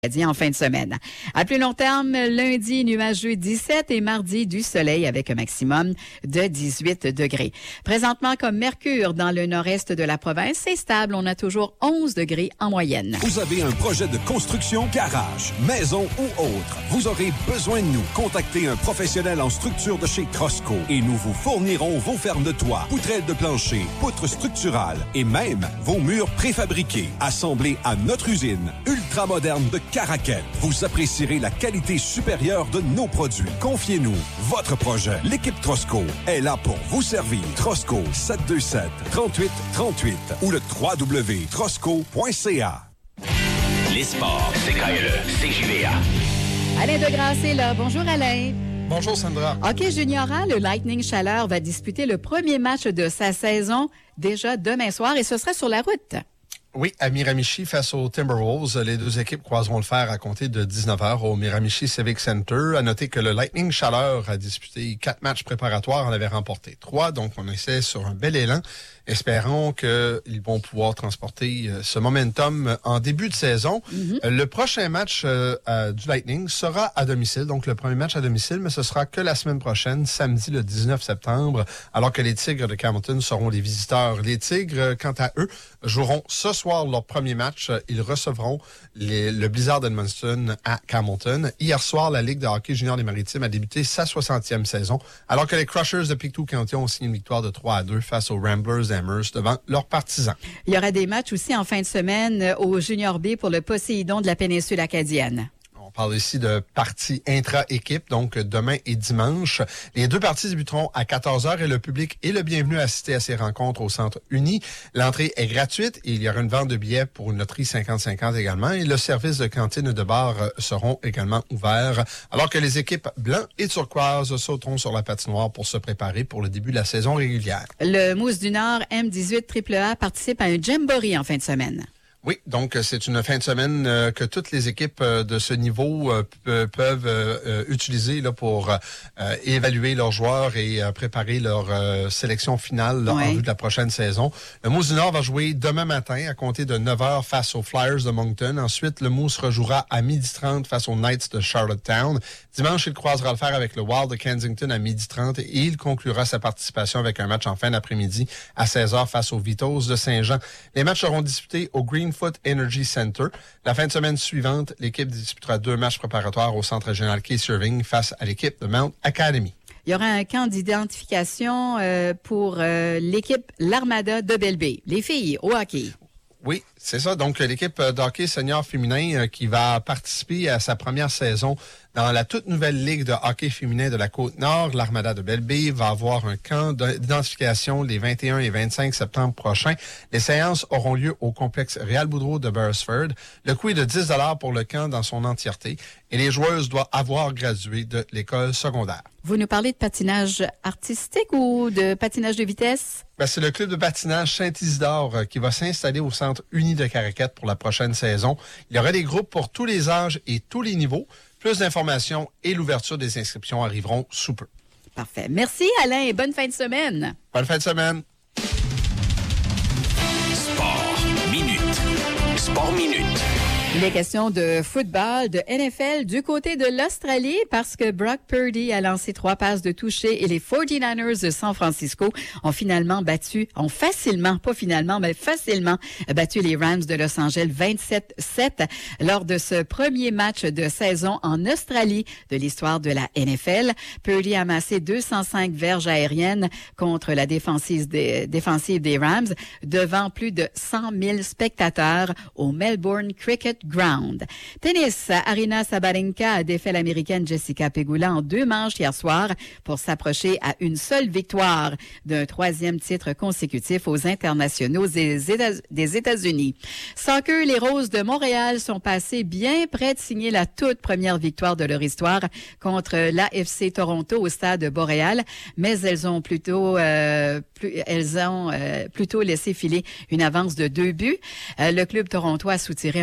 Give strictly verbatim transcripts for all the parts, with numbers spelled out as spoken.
En fin de semaine. À plus long terme, lundi, nuageux dix-sept et mardi, du soleil avec un maximum de dix-huit degrés. Présentement, comme Mercure dans le nord-est de la province, c'est stable. On a toujours onze degrés en moyenne. Vous avez un projet de construction, garage, maison ou autre. Vous aurez besoin de nous. Contactez un professionnel en structure de chez Trosco et nous vous fournirons vos fermes de toit, poutrelles de plancher, poutres structurales et même vos murs préfabriqués. Assemblés à notre usine ultramoderne de Caraquet. Vous apprécierez la qualité supérieure de nos produits. Confiez-nous votre projet. L'équipe Trosco est là pour vous servir. Trosco sept deux sept, trente-huit trente-huit ou le w w w point trosco point c a. Les sports, c'est K L E, C J V A. Alain Degrasse est là. Bonjour Alain. Bonjour Sandra. Hockey junior A, le Lightning Chaleur va disputer le premier match de sa saison déjà demain soir et ce sera sur la route. Oui, à Miramichi face aux Timberwolves. Les deux équipes croiseront le fer à compter de dix-neuf heures au Miramichi Civic Center. À noter que le Lightning Chaleur a disputé quatre matchs préparatoires, en avait remporté trois. Donc, on essaie sur un bel élan. Espérons qu'ils vont pouvoir transporter ce momentum en début de saison. Mm-hmm. Le prochain match euh, euh, du Lightning sera à domicile. Donc, le premier match à domicile, mais ce sera que la semaine prochaine, samedi le dix-neuf septembre, alors que les Tigres de Campbellton seront les visiteurs. Les Tigres, quant à eux, joueront ce soir leur premier match. Ils recevront les, le Blizzard d'Edmundston à Campbellton. Hier soir, la Ligue de hockey junior des Maritimes a débuté sa soixantième saison, alors que les Crushers de Pictou County ont signé une victoire de trois à deux face aux Ramblers d'Amherst devant leurs partisans. Il y aura des matchs aussi en fin de semaine au Junior B pour le Poséidon de la péninsule acadienne. On parle ici de parties intra-équipe, donc demain et dimanche. Les deux parties débuteront à quatorze heures et le public est le bienvenu à assister à ces rencontres au Centre Uni. L'entrée est gratuite et il y aura une vente de billets pour une loterie cinquante cinquante également. Et le service de cantine et de bar seront également ouverts, alors que les équipes blanc et turquoise sauteront sur la patinoire pour se préparer pour le début de la saison régulière. Le Mousse du Nord M dix-huit triple A participe à un jamboree en fin de semaine. Oui, donc c'est une fin de semaine euh, que toutes les équipes euh, de ce niveau euh, p- peuvent euh, utiliser là, pour euh, évaluer leurs joueurs et euh, préparer leur euh, sélection finale là, oui. en vue de la prochaine saison. Le Mousse du Nord va jouer demain matin à compter de neuf heures face aux Flyers de Moncton. Ensuite, le Mousse rejouera à midi trente face aux Knights de Charlottetown. Dimanche, il croisera le fer avec le Wild de Kensington à midi trente et il conclura sa participation avec un match en fin d'après-midi à seize heures face aux Vitos de Saint-Jean. Les matchs seront disputés au Green Foot Energy Center. La fin de semaine suivante, l'équipe disputera deux matchs préparatoires au Centre régional Keith Irving face à l'équipe de Mount Academy. Il y aura un camp d'identification euh, pour euh, l'équipe l'Armada de Belle-Baie. Les filles au hockey. Oui, c'est ça. Donc, l'équipe de hockey senior féminin euh, qui va participer à sa première saison dans la toute nouvelle Ligue de hockey féminin de la Côte-Nord, l'Armada de Belle-Baie va avoir un camp d'identification les vingt et un et vingt-cinq septembre prochains. Les séances auront lieu au complexe Réal Boudreau de Beresford. Le coût est de dix dollars pour le camp dans son entièreté et les joueuses doivent avoir gradué de l'école secondaire. Vous nous parlez de patinage artistique ou de patinage de vitesse? Ben, c'est le club de patinage Saint-Isidore euh, qui va s'installer au Centre Uni de Caraquet pour la prochaine saison. Il y aura des groupes pour tous les âges et tous les niveaux. Plus d'informations et l'ouverture des inscriptions arriveront sous peu. Parfait. Merci Alain et bonne fin de semaine. Bonne fin de semaine. Sport Minute. Sport Minute. Il est question de football, de N F L du côté de l'Australie parce que Brock Purdy a lancé trois passes de toucher et les forty-niners de San Francisco ont finalement battu, ont facilement, pas finalement, mais facilement battu les Rams de Los Angeles vingt-sept sept lors de ce premier match de saison en Australie de l'histoire de la N F L. Purdy a amassé deux cent cinq verges aériennes contre la défensive des, défensive des Rams devant plus de cent mille spectateurs au Melbourne Cricket Ground. Tennis, Aryna Sabalenka a défait l'Américaine Jessica Pegula en deux manches hier soir pour s'approcher à une seule victoire d'un troisième titre consécutif aux internationaux des États-Unis. Soccer, les Roses de Montréal sont passées bien près de signer la toute première victoire de leur histoire contre l'A F C Toronto au stade Boréal, mais elles ont plutôt euh, plus, elles ont euh, plutôt laissé filer une avance de deux buts. Euh, le club torontois a soutiré un verdict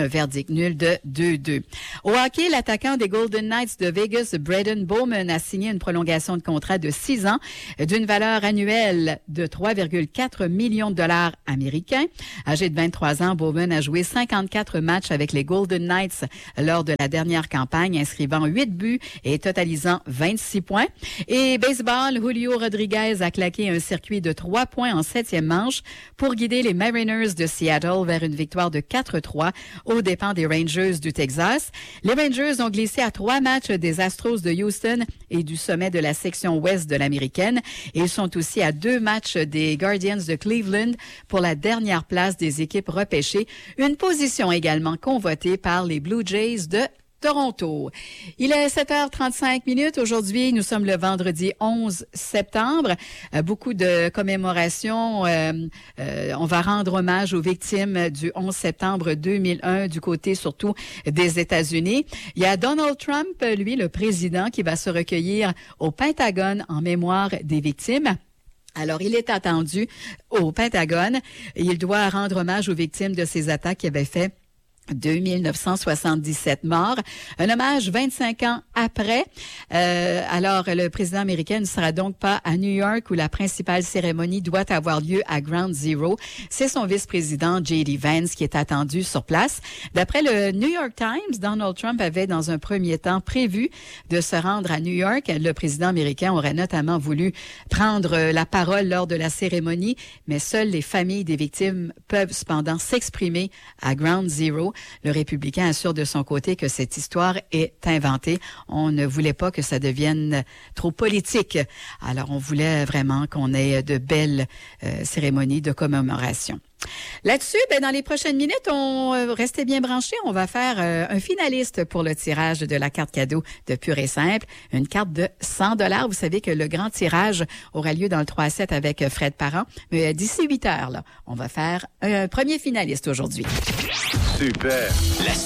nul de deux deux. Au hockey, l'attaquant des Golden Knights de Vegas, Braden Bowman, a signé une prolongation de contrat de six ans d'une valeur annuelle de trois virgule quatre millions de dollars américains. Âgé de vingt-trois ans, Bowman a joué cinquante-quatre matchs avec les Golden Knights lors de la dernière campagne, inscrivant huit buts et totalisant vingt-six points. Et baseball, Julio Rodriguez a claqué un circuit de trois points en septième manche pour guider les Mariners de Seattle vers une victoire de quatre trois aux dépens des Rangers du Texas. Les Rangers ont glissé à trois matchs des Astros de Houston et du sommet de la section ouest de l'américaine. Et ils sont aussi à deux matchs des Guardians de Cleveland pour la dernière place des équipes repêchées. Une position également convoitée par les Blue Jays de Toronto. Il est sept heures trente-cinq minutes. Aujourd'hui, nous sommes le vendredi onze septembre. Euh, beaucoup de commémorations. Euh, euh, on va rendre hommage aux victimes du onze septembre deux mille un du côté surtout des États-Unis. Il y a Donald Trump, lui, le président, qui va se recueillir au Pentagone en mémoire des victimes. Alors, il est attendu au Pentagone. Il doit rendre hommage aux victimes de ces attaques qui avaient fait deux mille neuf cent soixante-dix-sept morts. Un hommage vingt-cinq ans après. Euh, alors, le président américain ne sera donc pas à New York où la principale cérémonie doit avoir lieu à Ground Zero. C'est son vice-président J D Vance qui est attendu sur place. D'après le New York Times, Donald Trump avait dans un premier temps prévu de se rendre à New York. Le président américain aurait notamment voulu prendre la parole lors de la cérémonie, mais seules les familles des victimes peuvent cependant s'exprimer à Ground Zero. Le républicain assure de son côté que cette histoire est inventée. On ne voulait pas que ça devienne trop politique. Alors, on voulait vraiment qu'on ait de belles euh, cérémonies de commémoration. Là-dessus, ben, dans les prochaines minutes, on euh, restez bien branchés. On va faire euh, un finaliste pour le tirage de la carte cadeau de Pur et Simple. Une carte de cent dollars. Vous savez que le grand tirage aura lieu dans le trois à sept avec Fred Parent. Mais d'ici huit heures, là, on va faire un premier finaliste aujourd'hui. Super. La